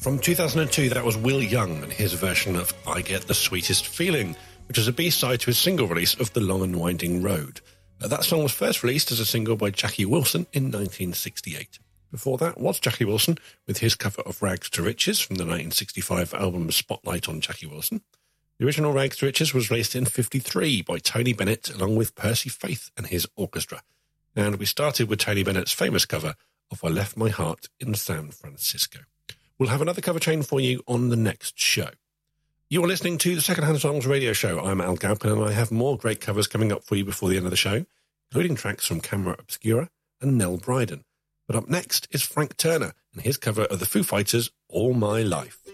From 2002, that was Will Young and his version of I Get the Sweetest Feeling, which is a B-side to his single release of The Long and Winding Road. That song was first released as a single by Jackie Wilson in 1968. Before that was Jackie Wilson with his cover of Rags to Riches from the 1965 album Spotlight on Jackie Wilson. The original Rags to Riches was released in 1953 by Tony Bennett along with Percy Faith and his orchestra. And we started with Tony Bennett's famous cover of I Left My Heart in San Francisco. We'll have another cover chain for you on the next show. You are listening to the Secondhand Songs radio show. I'm Al Galpin, and I have more great covers coming up for you before the end of the show, including tracks from Camera Obscura and Nell Bryden. But up next is Frank Turner and his cover of the Foo Fighters' All My Life.